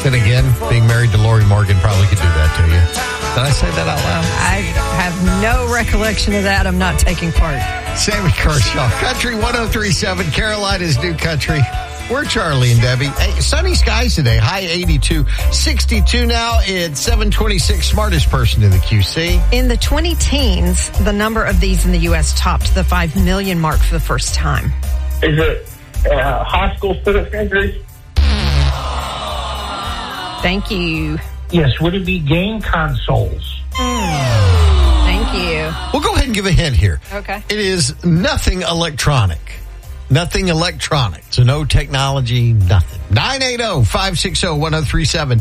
Then again, being married to Lori Morgan probably could do that to you. Did I say that out loud? I have no recollection of that. I'm not taking part. Sammy Kershaw, Country 103.7, Carolina's New Country. We're Charlie and Debbie. Hey, sunny skies today, high 82, 62 now. It's 726, smartest person in the QC. In the 2010s, the number of these in the U.S. topped the 5 million mark for the first time. Is it high school sports injuries? Thank you. Yes, would it be game consoles? Thank you. We'll go ahead and give a hint here. Okay. It is nothing electronic. Nothing electronic. So no technology, nothing. 980-560-1037.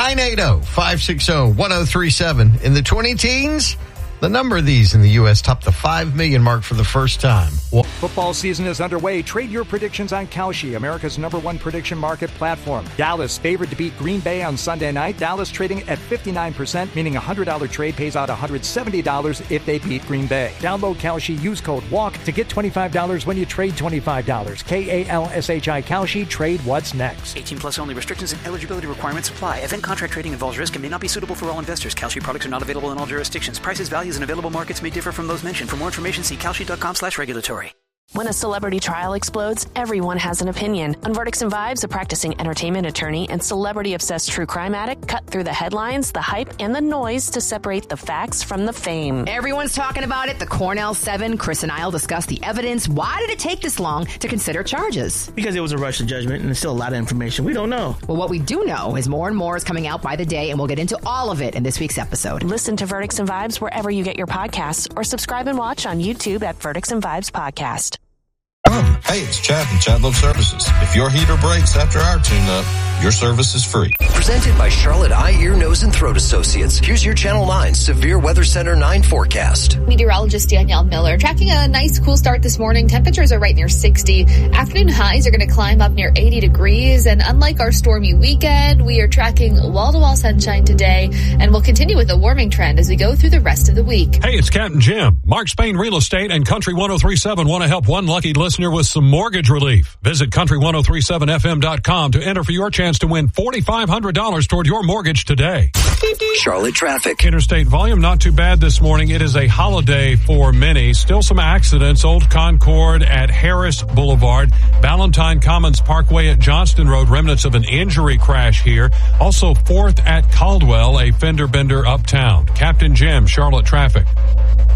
980-560-1037. In the 2010s, the number of these in the U.S. topped the 5 million mark for the first time. Football season is underway. Trade your predictions on Kalshi, America's #1 prediction market platform. Dallas favored to beat Green Bay on Sunday night. Dallas trading at 59%, meaning a $100 trade pays out $170 if they beat Green Bay. Download Kalshi, use code WALK to get $25 when you trade $25. Kalshi, Kalshi, trade what's next. 18 plus only. Restrictions and eligibility requirements apply. Event contract trading involves risk and may not be suitable for all investors. Kalshi products are not available in all jurisdictions. Prices, values, and available markets may differ from those mentioned. For more information, see kalshi.com/regulatory. When a celebrity trial explodes, everyone has an opinion. On Verdicts and Vibes, a practicing entertainment attorney and celebrity-obsessed true crime addict cut through the headlines, the hype, and the noise to separate the facts from the fame. Everyone's talking about it. The Cornell 7, Chris and I will discuss the evidence. Why did it take this long to consider charges? Because it was a rush to judgment, and there's still a lot of information we don't know. Well, what we do know is more and more is coming out by the day, and we'll get into all of it in this week's episode. Listen to Verdicts and Vibes wherever you get your podcasts, or subscribe and watch on YouTube at Verdicts and Vibes Podcast. Hey, it's Chad from Chad Love Services. If your heater breaks after our tune-up, your service is free. Presented by Charlotte Eye, Ear, Nose, and Throat Associates. Here's your Channel 9 Severe Weather Center 9 forecast. Meteorologist Danielle Miller tracking a nice cool start this morning. Temperatures are right near 60. Afternoon highs are going to climb up near 80 degrees. And unlike our stormy weekend, we are tracking wall-to-wall sunshine today. And we'll continue with a warming trend as we go through the rest of the week. Hey, it's Captain Jim. Mark Spain Real Estate and Country 103.7 want to help one lucky listener with some mortgage relief. Visit country1037fm.com to enter for your chance to win $4,500 toward your mortgage today. Charlotte traffic. Interstate volume not too bad this morning. It is a holiday for many. Still some accidents. Old Concord at Harris Boulevard. Valentine Commons Parkway at Johnston Road. Remnants of an injury crash here. Also 4th at Caldwell, a fender bender uptown. Captain Jim, Charlotte traffic.